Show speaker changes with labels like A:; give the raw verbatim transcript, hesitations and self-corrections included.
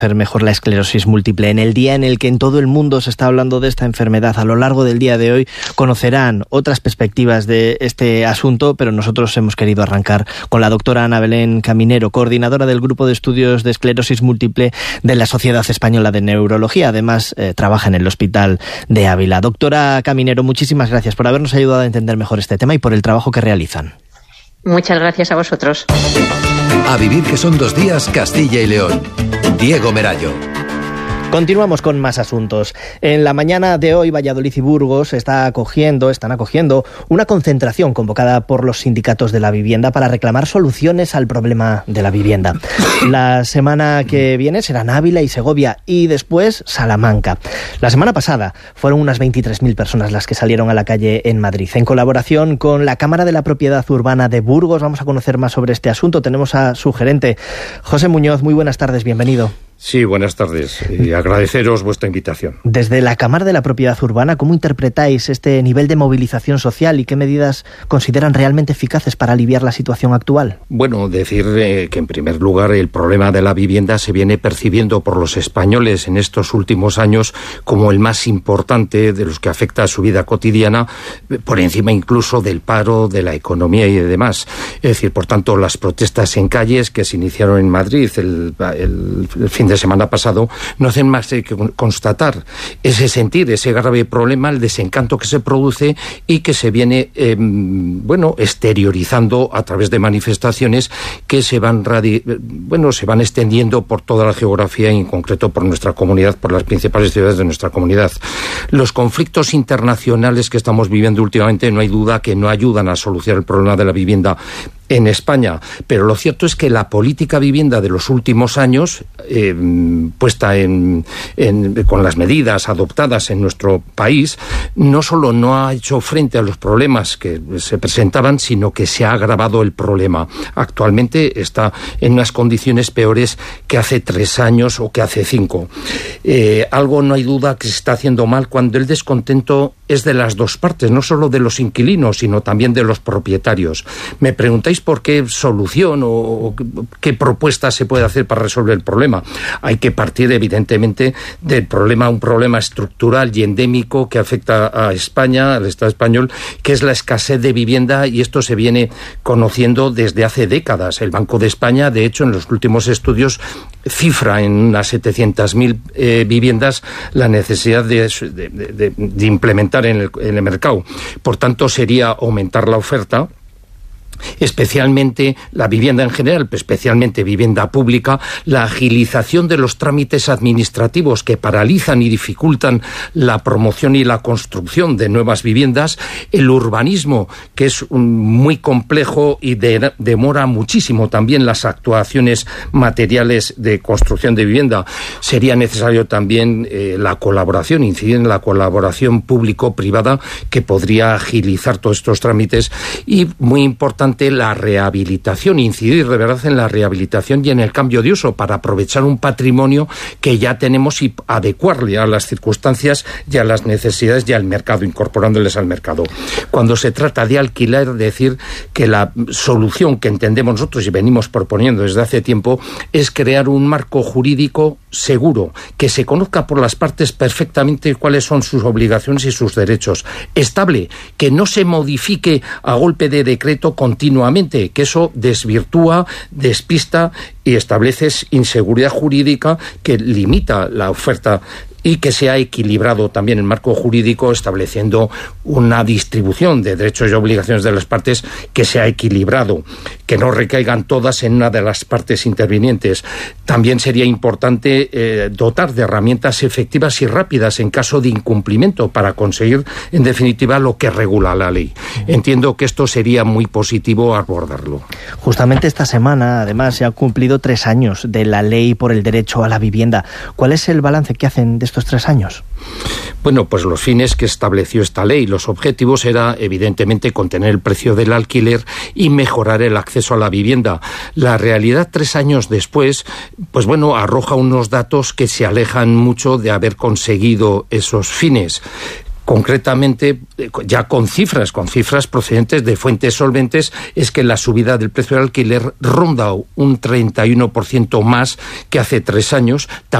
A: Mejor la esclerosis múltiple. En el día en el que en todo el mundo se está hablando de esta enfermedad, a lo largo del día de hoy conocerán otras perspectivas de este asunto, pero nosotros hemos querido arrancar con la doctora Ana Belén Caminero, coordinadora del Grupo de Estudios de Esclerosis Múltiple de la Sociedad Española de Neurología. Además, eh, trabaja en el Hospital de Ávila. Doctora Caminero, muchísimas gracias por habernos ayudado a entender mejor este tema y por el trabajo que realizan.
B: Muchas gracias a vosotros.
C: A vivir que son dos días, Castilla y León. Diego Merayo.
A: Continuamos con más asuntos. En la mañana de hoy, Valladolid y Burgos está acogiendo, están acogiendo una concentración convocada por los sindicatos de la vivienda para reclamar soluciones al problema de la vivienda. La semana que viene serán Ávila y Segovia y después Salamanca. La semana pasada fueron unas veintitrés mil personas las que salieron a la calle en Madrid. En colaboración con la Cámara de la Propiedad Urbana de Burgos vamos a conocer más sobre este asunto. Tenemos a su gerente, José Muñoz. Muy buenas tardes, bienvenido.
D: Sí, buenas tardes y agradeceros vuestra invitación.
A: Desde la Cámara de la Propiedad Urbana, ¿cómo interpretáis este nivel de movilización social y qué medidas consideran realmente eficaces para aliviar la situación actual?
D: Bueno, decir eh, que en primer lugar el problema de la vivienda se viene percibiendo por los españoles en estos últimos años como el más importante de los que afecta a su vida cotidiana, por encima incluso del paro, de la economía y demás. Es decir, por tanto, las protestas en calles que se iniciaron en Madrid el, el, el fin de de semana pasado no hacen más que constatar ese sentir, ese grave problema, el desencanto que se produce y que se viene eh, bueno, exteriorizando a través de manifestaciones que se van radi bueno, se van extendiendo por toda la geografía y en concreto por nuestra comunidad, por las principales ciudades de nuestra comunidad. Los conflictos internacionales que estamos viviendo últimamente no hay duda que no ayudan a solucionar el problema de la vivienda en España, pero lo cierto es que la política vivienda de los últimos años, eh, puesta en, en, con las medidas adoptadas en nuestro país, no solo no ha hecho frente a los problemas que se presentaban, sino que se ha agravado el problema. Actualmente está en unas condiciones peores que hace tres años o que hace cinco. Eh, algo no hay duda que se está haciendo mal cuando el descontento es de las dos partes, no solo de los inquilinos, sino también de los propietarios. Me preguntáis por qué solución o qué propuesta se puede hacer para resolver el problema. Hay que partir, evidentemente, del problema, un problema estructural y endémico que afecta a España, al Estado español, que es la escasez de vivienda, y esto se viene conociendo desde hace décadas. El Banco de España, de hecho, en los últimos estudios, cifra en unas setecientas mil eh, viviendas la necesidad de, de, de, de implementar en el, en el mercado. Por tanto, sería aumentar la oferta, especialmente la vivienda en general, pero especialmente vivienda pública, la agilización de los trámites administrativos que paralizan y dificultan la promoción y la construcción de nuevas viviendas, el urbanismo, que es un, muy complejo y de, demora muchísimo también las actuaciones materiales de construcción de vivienda. Sería necesario también eh, la colaboración, incidir en la colaboración público-privada que podría agilizar todos estos trámites y, muy importante, la rehabilitación, incidir de verdad en la rehabilitación y en el cambio de uso para aprovechar un patrimonio que ya tenemos y adecuarle a las circunstancias y a las necesidades y al mercado, incorporándoles al mercado. Cuando se trata de alquiler, decir que la solución que entendemos nosotros y venimos proponiendo desde hace tiempo es crear un marco jurídico seguro, que se conozca por las partes perfectamente cuáles son sus obligaciones y sus derechos, estable, que no se modifique a golpe de decreto continuamente, que eso desvirtúa, despista y establece inseguridad jurídica que limita la oferta, y que sea equilibrado también el marco jurídico, estableciendo una distribución de derechos y obligaciones de las partes que sea equilibrado, que no recaigan todas en una de las partes intervinientes. También sería importante eh, dotar de herramientas efectivas y rápidas en caso de incumplimiento para conseguir, en definitiva, lo que regula la ley. Entiendo que esto sería muy positivo abordarlo.
A: Justamente esta semana, además, se han cumplido tres años de la ley por el derecho a la vivienda. ¿Cuál es el balance que hacen de estos tres años?
D: Bueno, pues los fines que estableció esta ley, los objetivos era evidentemente contener el precio del alquiler y mejorar el acceso a la vivienda. La realidad tres años después, pues bueno, arroja unos datos que se alejan mucho de haber conseguido esos fines. concretamente, ya con cifras, con cifras procedentes de fuentes solventes, es que la subida del precio del alquiler ronda un treinta y uno por ciento más que hace tres años.